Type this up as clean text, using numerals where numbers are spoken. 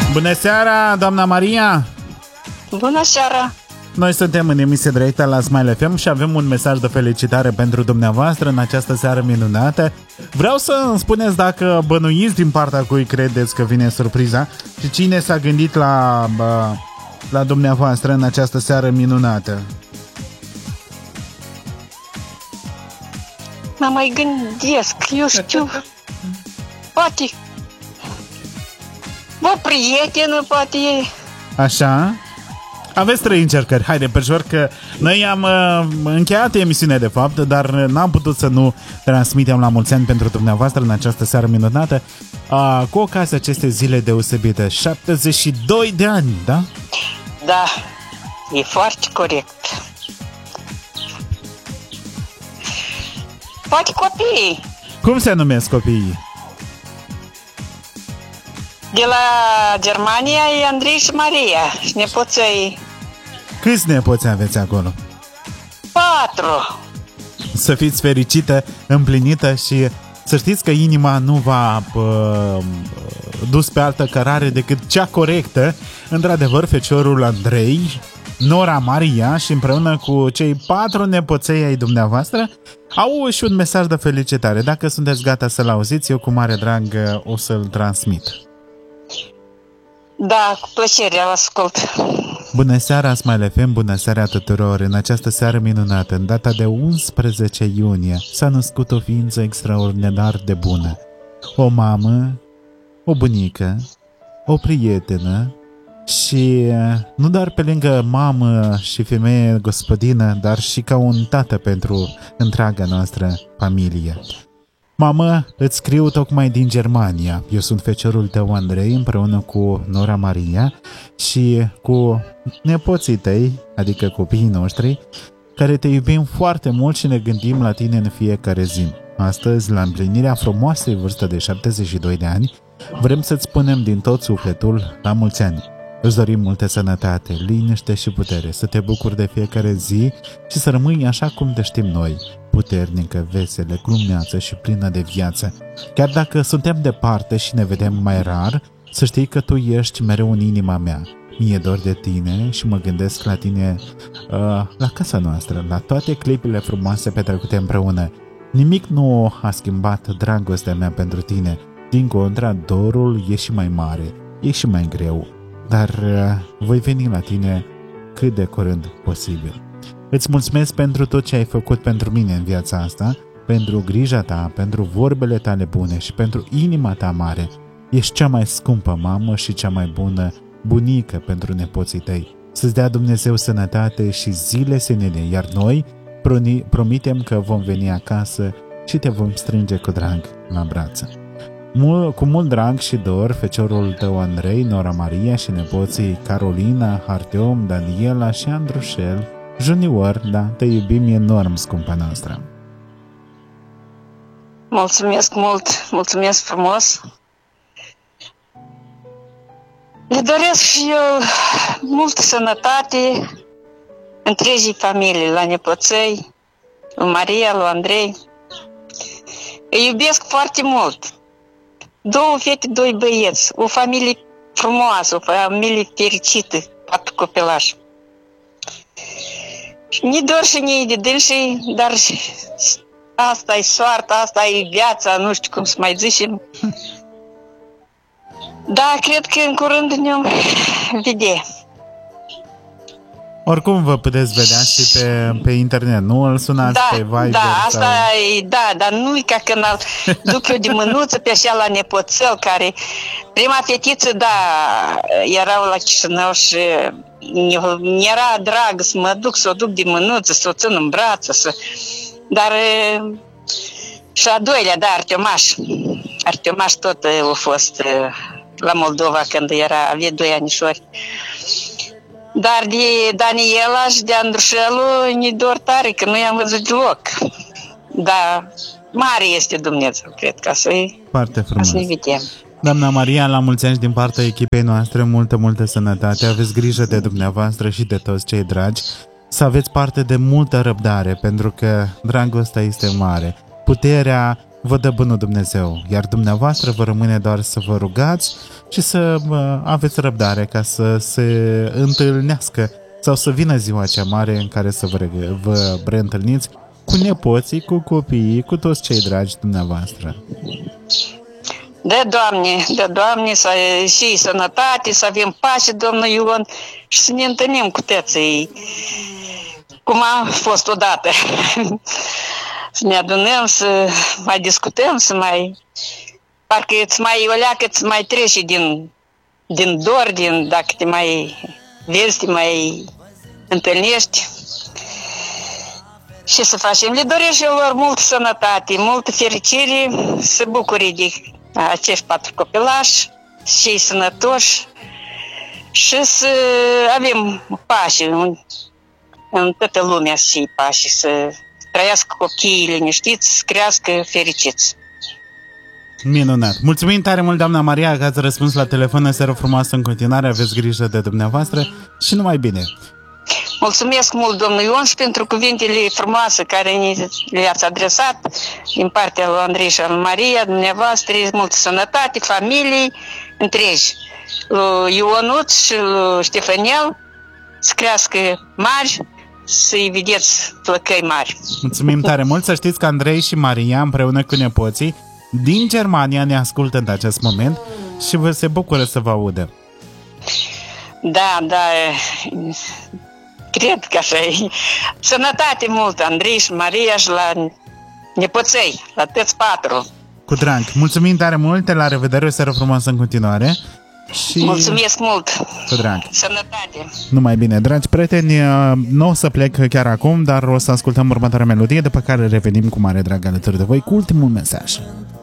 Bună seara, doamna Maria! Bună seara! Noi suntem în emisie directă la Smile FM și avem un mesaj de felicitare pentru dumneavoastră în această seară minunată. Vreau să îmi spuneți dacă bănuiți din partea cui credeți că vine surpriza și cine s-a gândit la dumneavoastră în această seară minunată. Mă mai gândesc, eu știu, poate o prietenă, poate. Așa? Aveți 3 încercări. Haide, pe jur că noi am încheiat emisiunea de fapt, dar n-am putut să nu transmitem la mulți ani pentru dumneavoastră în această seară minunată cu ocazia acestei zile deosebite. 72 de ani, da? Da, e foarte corect. Poate copiii. Cum se numesc copiii? De la Germania e Andrei și Maria și nepoței. Câți nepoți aveți acolo? 4. Să fiți fericită, împlinită și să știți că inima nu va dus pe altă cărare decât cea corectă. Într-adevăr, feciorul Andrei, nora Maria și împreună cu cei 4 nepoței ai dumneavoastră au și un mesaj de felicitare. Dacă sunteți gata să-l auziți, eu cu mare drag o să-l transmit. Da, cu plăcere, ascult. Bună seara, Smile FM, bună seara tuturor! În această seară minunată, în data de 11 iunie, s-a născut o ființă extraordinar de bună. O mamă, o bunică, o prietenă și nu doar pe lângă mamă și femeie gospodină, dar și ca un tată pentru întreaga noastră familie. Mamă, îți scriu tocmai din Germania. Eu sunt feciorul tău Andrei împreună cu nora Maria și cu nepoții tăi, adică copiii noștri, care te iubim foarte mult și ne gândim la tine în fiecare zi. Astăzi, la împlinirea frumoasei vârstă de 72 de ani, vrem să-ți spunem din tot sufletul la mulți ani. Îți dorim multă sănătate, liniște și putere, să te bucuri de fiecare zi și să rămâi așa cum te știm noi, puternică, veselă, glumeață și plină de viață. Chiar dacă suntem departe și ne vedem mai rar, să știi că tu ești mereu în inima mea. Mi-e dor de tine și mă gândesc la tine la casa noastră, la toate clipile frumoase petrecute împreună. Nimic nu a schimbat dragostea mea pentru tine. Din contra, dorul e și mai mare, e și mai greu. Dar voi veni la tine cât de curând posibil. Îți mulțumesc pentru tot ce ai făcut pentru mine în viața asta, pentru grija ta, pentru vorbele tale bune și pentru inima ta mare. Ești cea mai scumpă mamă și cea mai bună bunică pentru nepoții tăi. Să-ți dea Dumnezeu sănătate și zile senine, iar noi promitem că vom veni acasă și te vom strânge cu drag la brață. Cu mult drag și dor, feciorul tău Andrei, nora Maria și nepoții Carolina, Arteom, Daniela și Andrușel Junior, da, te iubim enorm, scumpa noastră. Mulțumesc mult, mulțumesc frumos. Le doresc și eu multă sănătate întregii familii, la nepoței, lui Maria, lui Andrei. Îi iubesc foarte mult. 2 fete, 2 băieți, o familie frumoasă, o familie fericită, 4 copilași. Ni dor și ni de dânsii, dar asta e soarta, asta e viața, nu știu cum să mai zicem. Da, cred că în curând ne-om vedea. Oricum vă puteți vedea și pe internet, nu? Îl sunați pe Viber asta e, dar nu e ca când duc eu de mânuță pe așa la nepoțel, care prima fetiță, erau la Chișinău și mi-era dragă să mă duc, să o duc de mânuță, să o țin în brață, dar și a doilea, Artemaș tot a fost la Moldova când avea 2 anișori. Dar de Daniela și de Andrușelu ne dor tare, că nu i-am văzut deloc. Dar mare este Dumnezeu, cred că să-i vedem. Doamna Maria, la mulți ani din partea echipei noastre, multă sănătate, aveți grijă de dumneavoastră și de toți cei dragi, să aveți parte de multă răbdare, pentru că dragostea este mare. Puterea vă dă bunul Dumnezeu, iar dumneavoastră vă rămâne doar să vă rugați și să aveți răbdare ca să se întâlnească sau să vină ziua cea mare în care să vă reîntâlniți cu nepoții, cu copiii, cu toți cei dragi dumneavoastră. Dă Doamne și sănătate, să avem pace, domnul Ion, și să ne întâlnim cu tății, cum a fost odată. Să ne adunăm, să mai discutăm, să mai... Parcă îți mai trece din dor, dacă te mai vezi, te mai întâlnești. Și să facem. Le doresc eu lor multă sănătate, multă fericire, să bucure de acești 4 copilași, și sănătoși, și să avem pace în toată lumea, să fie pace, să trăiască copiii liniștiți, să crească fericiți. Minunat! Mulțumim tare mult, doamna Maria, că ați răspuns la telefon. Seară frumoasă în continuare, aveți grijă de dumneavoastră și numai bine! Mulțumesc mult, domnul Ion, și pentru cuvintele frumoase care le-ați adresat din partea lui Andrei și Maria, dumneavoastră, multă sănătate, familii întregi, lui Ionuț și lui Ștefanel, să crească mari, să-i vedeți plăcăi mari. Mulțumim tare mult, să știți că Andrei și Maria, împreună cu nepoții, din Germania ne ascultă în acest moment și se bucură să vă audă. Da, cred că așa e. Sănătate multă, Andrei și Maria, și la nepoței, la toți 4. Cu drag. Mulțumim tare mult, la revedere, o seară frumoasă în continuare. Și... Mulțumesc mult. Cu drag. Sănătate. Numai bine, dragi prieteni, nu o să plec chiar acum, dar o să ascultăm următoarea melodie, după care revenim cu mare drag alături de voi cu ultimul mesaj.